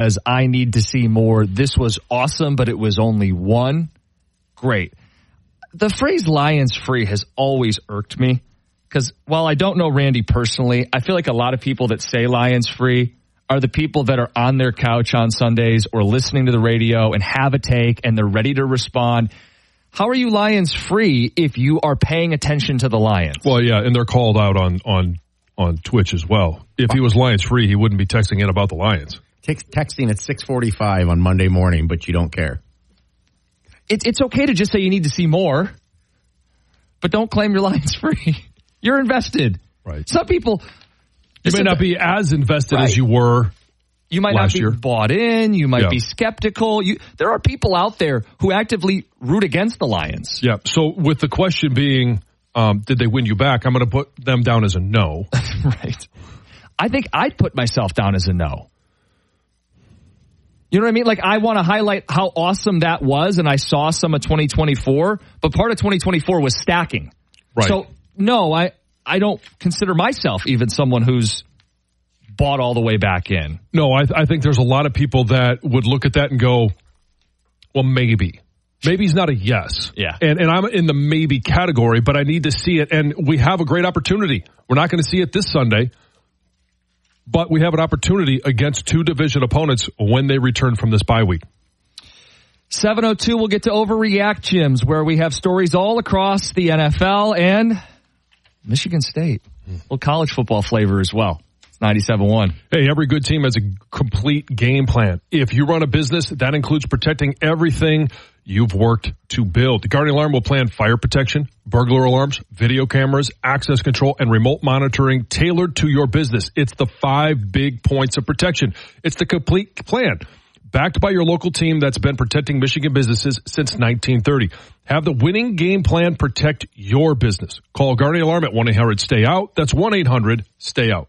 as I need to see more. This was awesome, but it was only one. Great. The phrase Lions free has always irked me because while I don't know Randy personally, I feel like a lot of people that say Lions free are the people that are on their couch on Sundays or listening to the radio and have a take and they're ready to respond. How are you Lions free if you are paying attention to the Lions? Well, yeah, and they're called out on Twitch as well. If he was Lions free, he wouldn't be texting in about the Lions. Texting at 6:45 on Monday morning, but you don't care. It's okay to just say you need to see more, but don't claim you're Lions free. You're invested. Right. Some people... You may not be as invested as you were. You might not be bought in. You might be skeptical. There are people out there who actively root against the Lions. Yeah. So with the question being, did they win you back? I'm going to put them down as a no. Right. I think I'd put myself down as a no. You know what I mean? Like, I want to highlight how awesome that was, and I saw some of 2024, but part of 2024 was stacking. Right. So, no, I don't consider myself even someone who's bought all the way back in. No, I think there's a lot of people that would look at that and go, well, maybe. Maybe's not a yes. Yeah. And I'm in the maybe category, but I need to see it. And we have a great opportunity. We're not going to see it this Sunday, but we have an opportunity against two division opponents when they return from this bye week. 7:02, we'll get to Overreact Gyms, where we have stories all across the NFL and Michigan State. A little college football flavor as well. It's 97.1. Hey, every good team has a complete game plan. If you run a business, that includes protecting everything you've worked to build. The Guardian Alarm will plan fire protection, burglar alarms, video cameras, access control, and remote monitoring tailored to your business. It's the 5 big points of protection. It's the complete plan. Backed by your local team that's been protecting Michigan businesses since 1930. Have the winning game plan protect your business. Call Guardian Alarm at 1-800-STAY-OUT. That's 1-800-STAY-OUT.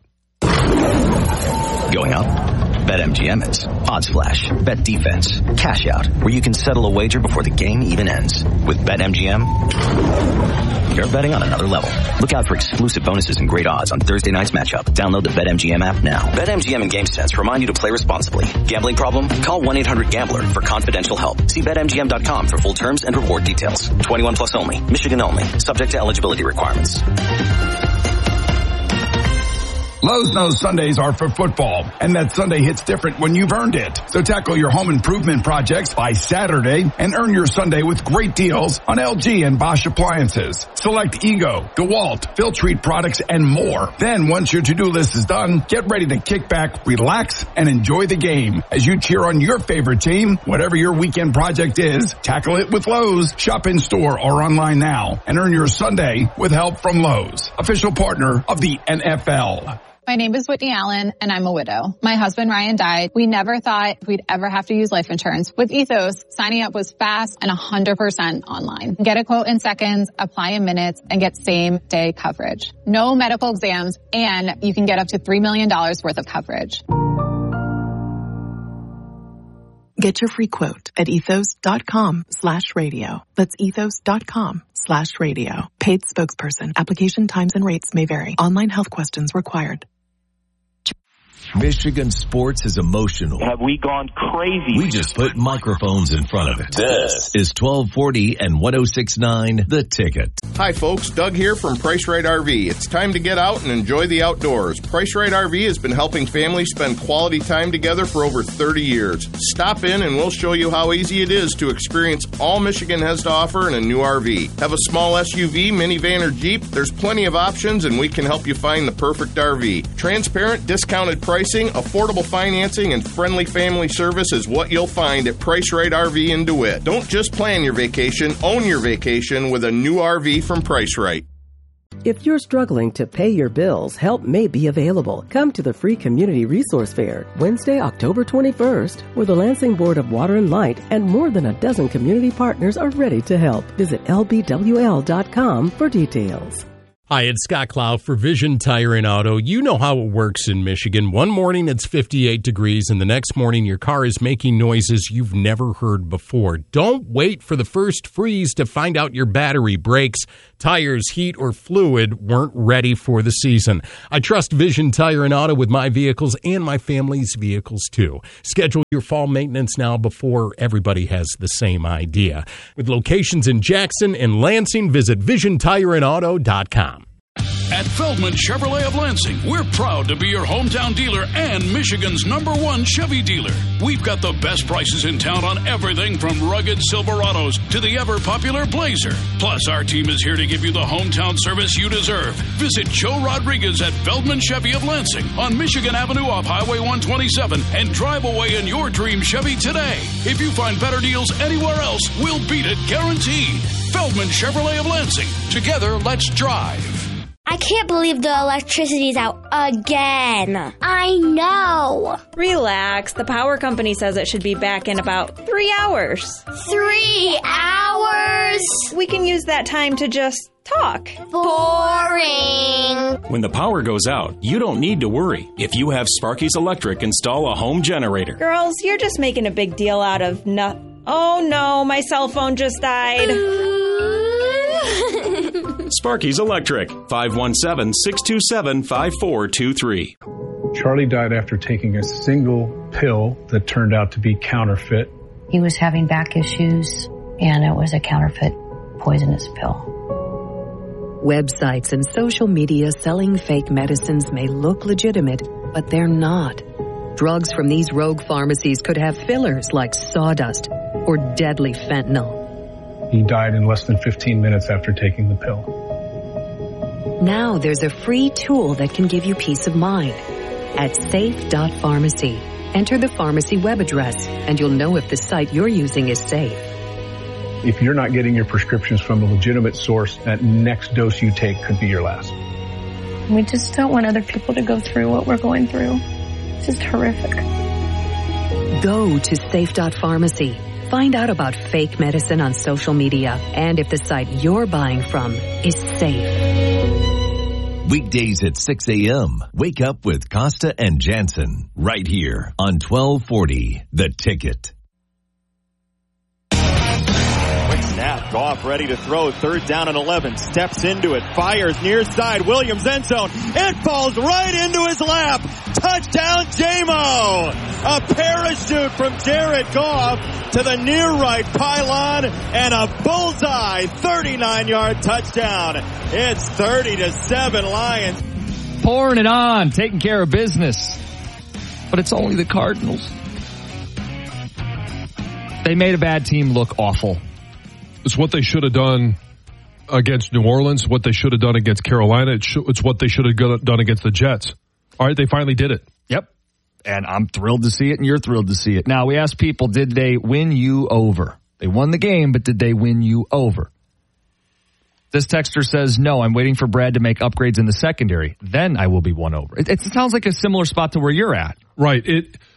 Going up? BetMGM is. Odds Flash, Bet Defense, Cash Out, where you can settle a wager before the game even ends. With BetMGM, you're betting on another level. Look out for exclusive bonuses and great odds on Thursday night's matchup. Download the BetMGM app now. BetMGM and GameSense remind you to play responsibly. Gambling problem? Call 1-800-GAMBLER for confidential help. See BetMGM.com for full terms and reward details. 21 plus only. Michigan only. Subject to eligibility requirements. Lowe's knows Sundays are for football, and that Sunday hits different when you've earned it. So tackle your home improvement projects by Saturday and earn your Sunday with great deals on LG and Bosch appliances. Select Ego, DeWalt, Filtrete products, and more. Then, once your to-do list is done, get ready to kick back, relax, and enjoy the game as you cheer on your favorite team. Whatever your weekend project is, tackle it with Lowe's. Shop in store or online now and earn your Sunday with help from Lowe's, official partner of the NFL. My name is Whitney Allen, and I'm a widow. My husband, Ryan, died. We never thought we'd ever have to use life insurance. With Ethos, signing up was fast and 100% online. Get a quote in seconds, apply in minutes, and get same-day coverage. No medical exams, and you can get up to $3 million worth of coverage. Get your free quote at ethos.com/radio. That's ethos.com/radio. Paid spokesperson. Application times and rates may vary. Online health questions required. Michigan sports is emotional. Have we gone crazy? We just put microphones in front of it. This is 1240 and 106.9 The Ticket. Hi folks, Doug here from Price Right RV. It's time to get out and enjoy the outdoors. Price Right RV has been helping families spend quality time together for over 30 years. Stop in and we'll show you how easy it is to experience all Michigan has to offer in a new RV. Have a small SUV, minivan, or Jeep? There's plenty of options and we can help you find the perfect RV. Transparent, discounted pricing, affordable financing, and friendly family service is what you'll find at Price Right RV in DeWitt. Don't just plan your vacation, own your vacation with a new RV from Price Right. If you're struggling to pay your bills, help may be available. Come to the free Community Resource Fair, Wednesday, October 21st, where the Lansing Board of Water and Light and more than a dozen community partners are ready to help. Visit lbwl.com for details. Hi, it's Scott Clough for Vision Tire and Auto. You know how it works in Michigan. One morning it's 58 degrees, and the next morning your car is making noises you've never heard before. Don't wait for the first freeze to find out your battery breaks, tires, heat, or fluid weren't ready for the season. I trust Vision Tire and Auto with my vehicles and my family's vehicles too. Schedule your fall maintenance now before everybody has the same idea. With locations in Jackson and Lansing, visit VisionTireandAuto.com. At Feldman Chevrolet of Lansing, we're proud to be your hometown dealer and Michigan's #1 Chevy dealer. We've got the best prices in town on everything from rugged Silverados to the ever-popular Blazer. Plus, our team is here to give you the hometown service you deserve. Visit Joe Rodriguez at Feldman Chevy of Lansing on Michigan Avenue off Highway 127 and drive away in your dream Chevy today. If you find better deals anywhere else, we'll beat it guaranteed. Feldman Chevrolet of Lansing. Together, let's drive. I can't believe the electricity's out again. I know. Relax. The power company says it should be back in about 3 hours. 3 hours? We can use that time to just talk. Boring. When the power goes out, you don't need to worry. If you have Sparky's Electric install a home generator. Girls, you're just making a big deal out of nothing. Oh no, my cell phone just died. Sparky's Electric, 517-627-5423. Charlie died after taking a single pill that turned out to be counterfeit. He was having back issues, and it was a counterfeit poisonous pill. Websites and social media selling fake medicines may look legitimate, but they're not. Drugs from these rogue pharmacies could have fillers like sawdust or deadly fentanyl. He died in less than 15 minutes after taking the pill. Now there's a free tool that can give you peace of mind. At safe.pharmacy, enter the pharmacy web address, and you'll know if the site you're using is safe. If you're not getting your prescriptions from a legitimate source, that next dose you take could be your last. We just don't want other people to go through what we're going through. It's just horrific. Go to safe.pharmacy. Find out about fake medicine on social media and if the site you're buying from is safe. Weekdays at 6 a.m. Wake up with Costa and Jansen right here on 1240 The Ticket. Quick snap. Goff ready to throw. 3rd down and 11. Steps into it. Fires near side. Williams end zone. It falls right into his lap. Touchdown, J-Mo. A parachute from Jared Goff to the near right pylon and a bullseye 39-yard touchdown. It's 30-7 Lions. Pouring it on, taking care of business. But it's only the Cardinals. They made a bad team look awful. It's what they should have done against New Orleans, what they should have done against Carolina. It's what they should have done against the Jets. All right, they finally did it. Yep. And I'm thrilled to see it, and you're thrilled to see it. Now, we asked people, did they win you over? They won the game, but did they win you over? This texter says, no, I'm waiting for Brad to make upgrades in the secondary. Then I will be won over. It sounds like a similar spot to where you're at. Right.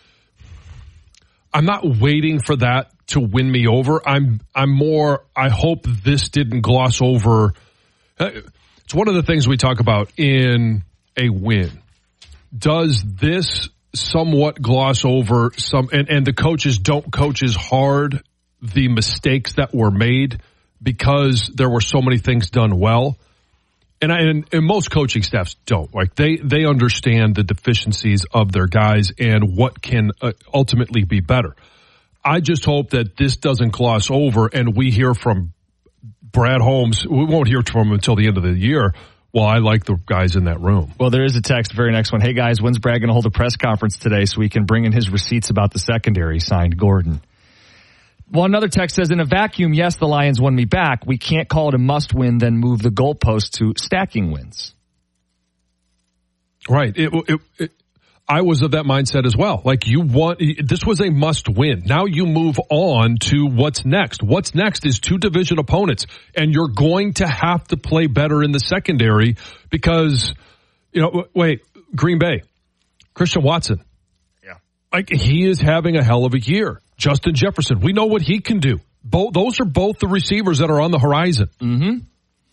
I'm not waiting for that to win me over. I'm more, I hope this didn't gloss over. It's one of the things we talk about in a win. Does this somewhat gloss over some, and the coaches don't coach as hard the mistakes that were made because there were so many things done well? And most coaching staffs don't. Like they understand the deficiencies of their guys and what can ultimately be better. I just hope that this doesn't gloss over and we hear from Brad Holmes. We won't hear from him until the end of the year. Well, I like the guys in that room. Well, there is a text, very next one. Hey, guys, when's Brad going to hold a press conference today so he can bring in his receipts about the secondary? Signed, Gordon. Well, another text says, in a vacuum, yes, the Lions won me back. We can't call it a must-win, then move the goalpost to stacking wins. Right. I was of that mindset as well. Like this was a must-win. Now you move on to what's next. What's next is 2 division opponents, and you're going to have to play better in the secondary because, Green Bay, Christian Watson. Yeah. Like he is having a hell of a year. Justin Jefferson, we know what he can do. Those are both the receivers that are on the horizon. Mm-hmm.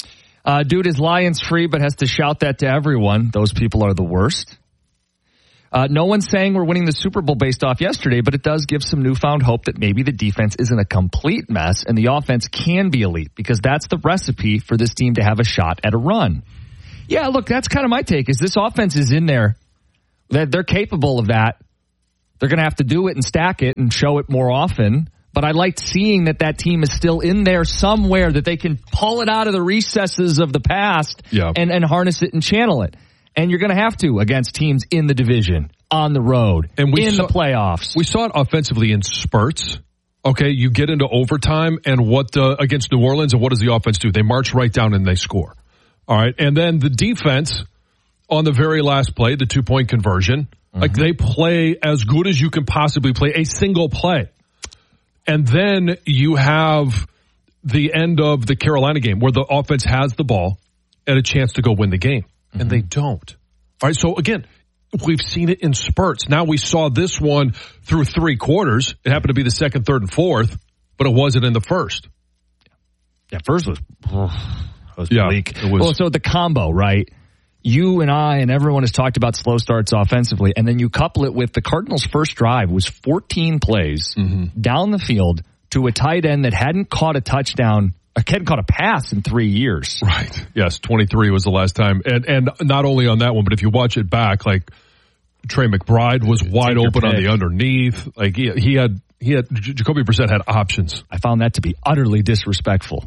Dude is Lions free, but has to shout that to everyone. Those people are the worst. No one's saying we're winning the Super Bowl based off yesterday, but it does give some newfound hope that maybe the defense isn't a complete mess and the offense can be elite, because that's the recipe for this team to have a shot at a run. Yeah, look, that's kind of my take, is this offense is in there. They're capable of that. They're going to have to do it and stack it and show it more often. But I liked seeing that team is still in there somewhere, that they can pull it out of the recesses of the past and harness it and channel it. And you're going to have to against teams in the division, on the road, and in the playoffs. We saw it offensively in spurts. Okay, you get into overtime, and against New Orleans, and what does the offense do? They march right down and they score. All right, and then the defense on the very last play, the 2-point conversion, like they play as good as you can possibly play a single play. And then you have the end of the Carolina game where the offense has the ball and a chance to go win the game. And they don't. All right, so again, we've seen it in spurts. Now we saw this one through 3 quarters. It happened to be the second, third, and fourth, but it wasn't in the first. Yeah, first was bleak. It was. Well, so the combo, right? You and I and everyone has talked about slow starts offensively, and then you couple it with the Cardinals' first drive was 14 plays down the field to a tight end that hadn't caught a touchdown, hadn't caught a pass in 3 years. Right. Yes, 23 was the last time. And not only on that one, but if you watch it back, like Trey McBride was wide open on the underneath. Like he had Jacoby Brissett had options. I found that to be utterly disrespectful.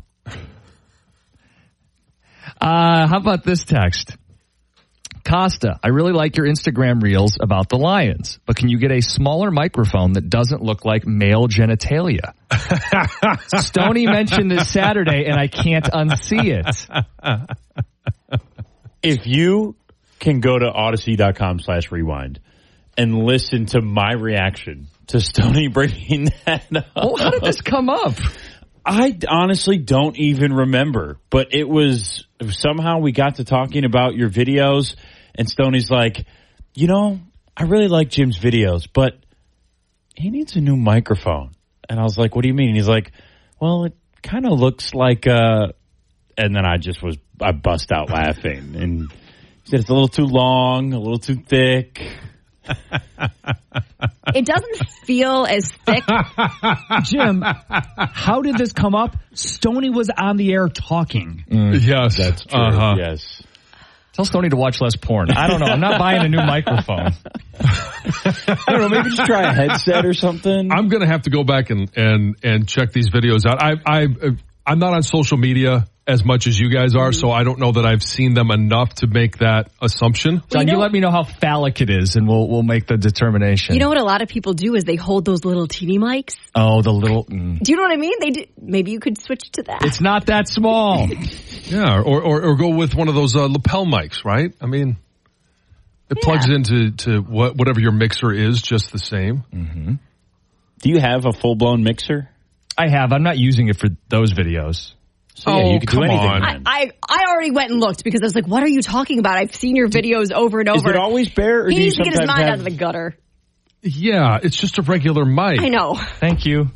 How about this text? Costa, I really like your Instagram reels about the Lions, but can you get a smaller microphone that doesn't look like male genitalia? Stoney mentioned this Saturday, and I can't unsee it. If you can go to odyssey.com/rewind and listen to my reaction to Stoney bringing that up. Well, how did this come up? I honestly don't even remember, but it was somehow we got to talking about your videos, and Stoney's like, I really like Jim's videos, but he needs a new microphone. And I was like, what do you mean? And he's like, well, it kind of looks like and then I bust out laughing, and he said it's a little too long, a little too thick. It doesn't feel as thick. Jim, how did this come up? Stoney was on the air talking. Yes. That's true. Yes. Tell Stoney to watch less porn. I don't know. I'm not buying a new microphone. I don't know. Maybe just try a headset or something. I'm going to have to go back and check these videos out. I'm not on social media as much as you guys are, so I don't know that I've seen them enough to make that assumption. John, you let me know how phallic it is, and we'll make the determination. You know what a lot of people do is they hold those little teeny mics. Oh, the little... Do you know what I mean? They do. Maybe you could switch to that. It's not that small. Yeah, or go with one of those lapel mics, right? I mean, it plugs into whatever your mixer is just the same. Mm-hmm. Do you have a full-blown mixer? I have. I'm not using it for those videos. So yeah, you could do anything. I already went and looked because I was like, what are you talking about? I've seen your videos over and over. Is it always bare? Or he do needs you to get his mind have... out of the gutter. Yeah, it's just a regular mic. I know. Thank you.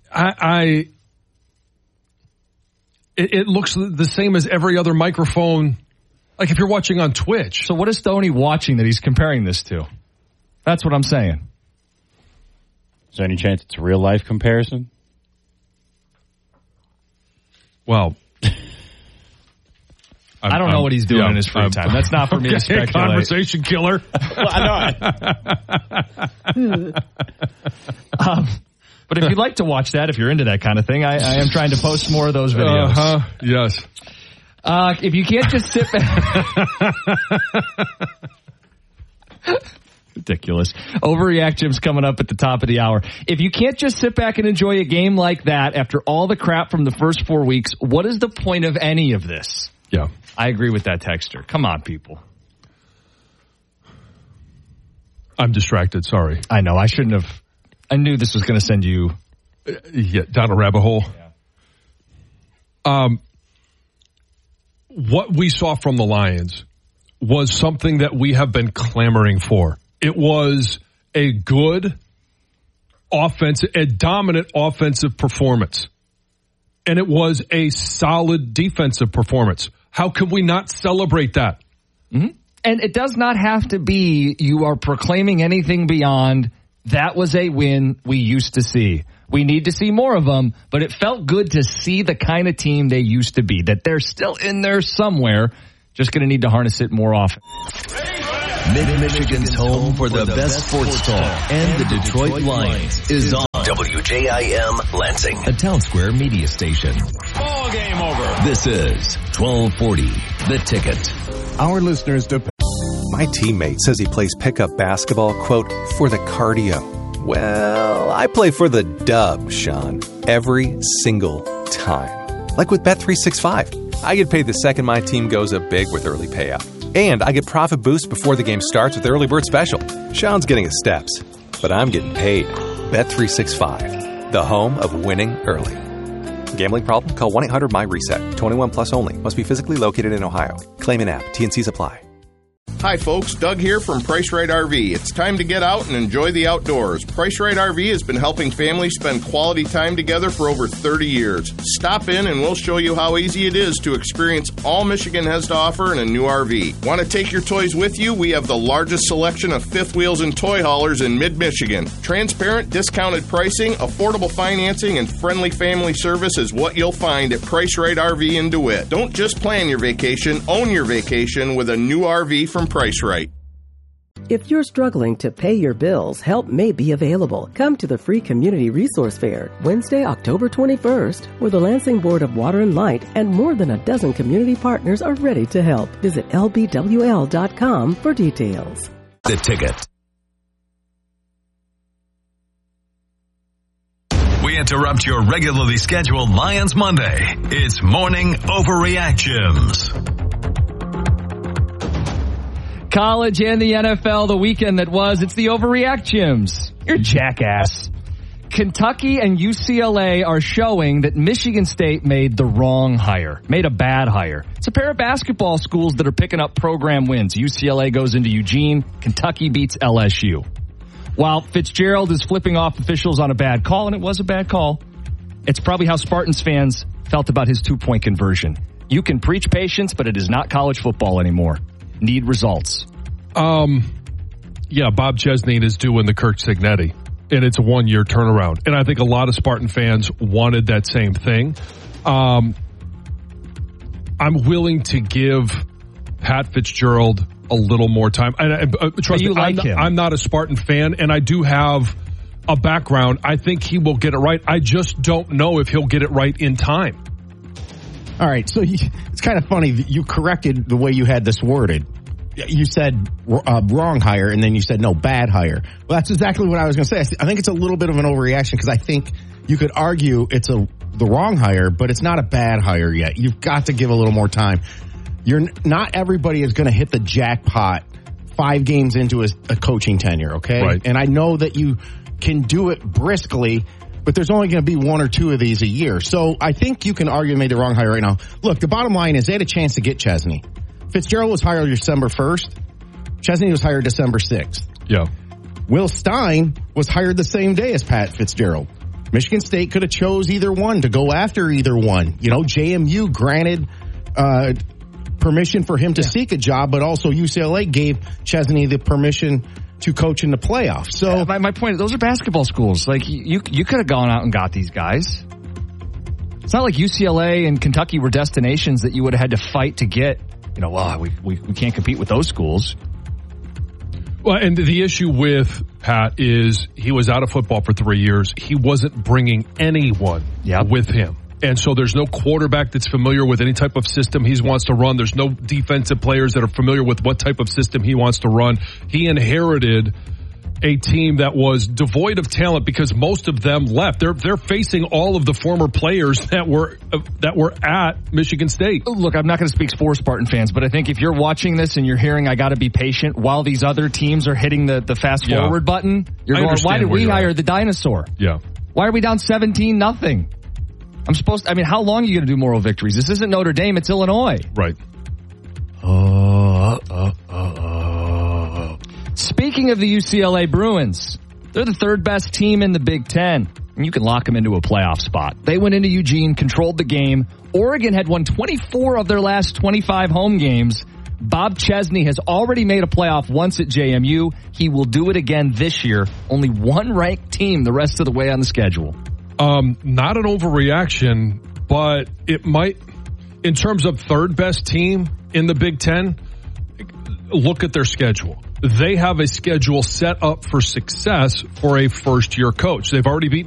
It looks the same as every other microphone, like if you're watching on Twitch. So what is Stoney watching that he's comparing this to? That's what I'm saying. Is there any chance it's a real-life comparison? Well, I don't know what he's doing in his free time. That's not for me to speculate. Conversation killer. Well, I know. But if you'd like to watch that, if you're into that kind of thing, I am trying to post more of those videos. Yes. If you can't just sit back... Ridiculous. Overreact Jim's coming up at the top of the hour. If you can't just sit back and enjoy a game like that after all the crap from the first 4 weeks, what is the point of any of this? Yeah. I agree with that texter. Come on, people. I'm distracted. Sorry. I know. I shouldn't have. I knew this was going to send you down a rabbit hole. Yeah. What we saw from the Lions was something that we have been clamoring for. It was a good offensive, a dominant offensive performance. And it was a solid defensive performance. How can we not celebrate that? Mm-hmm. And it does not have to be you are proclaiming anything beyond that was a win we used to see. We need to see more of them, but it felt good to see the kind of team they used to be, that they're still in there somewhere. Just going to need to harness it more often. Mid-Michigan's home for the best sports talk and the Detroit Lions is on WJIM Lansing, a Town Square media station. Ball game over. This is 1240, The Ticket. Our listeners depend. My teammate says he plays pickup basketball, quote, for the cardio. Well, I play for the dub, Sean, every single time. Like with Bet365. I get paid the second my team goes up big with early payout. And I get profit boost before the game starts with Early Bird Special. Sean's getting his steps, but I'm getting paid. Bet365, the home of winning early. Gambling problem? Call 1-800-MY-RESET. 21 plus only. Must be physically located in Ohio. Claim an app. T&Cs apply. Hi folks, Doug here from Price Right RV. It's time to get out and enjoy the outdoors. Price Right RV has been helping families spend quality time together for over 30 years. Stop in and we'll show you how easy it is to experience all Michigan has to offer in a new RV. Want to take your toys with you? We have the largest selection of fifth wheels and toy haulers in mid-Michigan. Transparent, discounted pricing, affordable financing, and friendly family service is what you'll find at Price Right RV in DeWitt. Don't just plan your vacation, own your vacation with a new RV from Price Right. If you're struggling to pay your bills, help may be available. Come to the free Community Resource Fair, Wednesday, October 21st, where the Lansing Board of Water and Light and more than a dozen community partners are ready to help. Visit lbwl.com for details. The Ticket. We interrupt your regularly scheduled Lions Monday. It's Morning Overreactions. College and the NFL, the weekend that was. It's the Overreactions. You're a jackass. Kentucky and UCLA are showing that Michigan State made the wrong hire, made a bad hire. It's a pair of basketball schools that are picking up program wins. UCLA goes into Eugene. Kentucky beats LSU. While Fitzgerald is flipping off officials on a bad call, and it was a bad call, it's probably how Spartans fans felt about his 2-point conversion. You can preach patience, but it is not college football anymore. Need results. Yeah, Bob Chesney is doing the Kirk Cignetti, and it's a 1-year turnaround. And I think a lot of Spartan fans wanted that same thing. I'm willing to give Pat Fitzgerald a little more time. And trust me, I'm not a Spartan fan, and I do have a background. I think he will get it right. I just don't know if he'll get it right in time. All right, so it's kind of funny that you corrected the way you had this worded. You said wrong hire, and then you said, no, bad hire. Well, that's exactly what I was going to say. I think it's a little bit of an overreaction because I think you could argue it's the wrong hire, but it's not a bad hire yet. You've got to give a little more time. Not everybody is going to hit the jackpot 5 games into a coaching tenure, okay? Right. And I know that you can do it briskly, but there's only going to be 1 or 2 of these a year. So I think you can argue they made the wrong hire right now. Look, the bottom line is they had a chance to get Chesney. Fitzgerald was hired December 1st. Chesney was hired December 6th. Yeah. Will Stein was hired the same day as Pat Fitzgerald. Michigan State could have chose either one to go after either one. You know, JMU granted permission for him to seek a job, but also UCLA gave Chesney the permission to coach in the playoffs. So my point is, those are basketball schools. Like you could have gone out and got these guys. It's not like UCLA and Kentucky were destinations that you would have had to fight to get. You know, well, we can't compete with those schools. Well, and the issue with Pat is he was out of football for 3 years. He wasn't bringing anyone with him. And so there's no quarterback that's familiar with any type of system he wants to run. There's no defensive players that are familiar with what type of system he wants to run. He inherited a team that was devoid of talent because most of them left. They're facing all of the former players that were at Michigan State. Look, I'm not going to speak for Spartan fans, but I think if you're watching this and you're hearing I got to be patient while these other teams are hitting the fast forward button, you're going, why did we hire the dinosaur? Yeah. Why are we down 17-0? How long are you going to do moral victories? This isn't Notre Dame, it's Illinois. Right. Speaking of the UCLA Bruins, they're the 3rd best team in the Big Ten. and you can lock them into a playoff spot. They went into Eugene, controlled the game. Oregon had won 24 of their last 25 home games. Bob Chesney has already made a playoff once at JMU. He will do it again this year. Only one ranked team the rest of the way on the schedule. Not an overreaction, but it might, in terms of third best team in the Big Ten, look at their schedule. They have a schedule set up for success for a first-year coach. They've already beaten